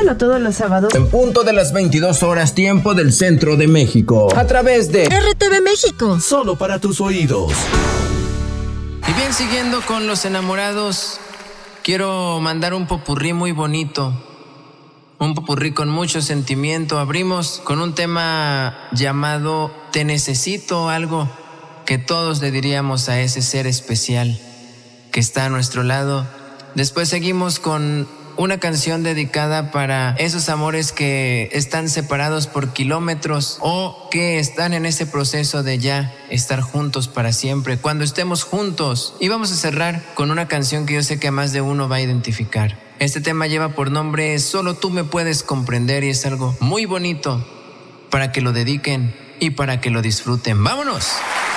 Escúchalo todos los sábados en punto de las 22 horas tiempo del centro de México, a través de RTV México. Solo para tus oídos. Y bien, siguiendo con los enamorados, quiero mandar un popurrí muy bonito. Un popurrí con mucho sentimiento. Abrimos con un tema llamado Te necesito, algo que todos le diríamos a ese ser especial que está a nuestro lado. Después seguimos con una canción dedicada para esos amores que están separados por kilómetros o que están en ese proceso de ya estar juntos para siempre, cuando estemos juntos. Y vamos a cerrar con una canción que yo sé que a más de uno va a identificar. Este tema lleva por nombre Solo tú me puedes comprender, y es algo muy bonito para que lo dediquen y para que lo disfruten. ¡Vámonos!